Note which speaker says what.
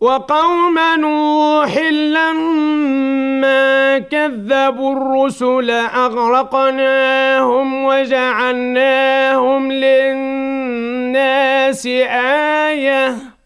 Speaker 1: وقوم نوح لما كذبوا الرسل أغرقناهم وجعلناهم للناس آية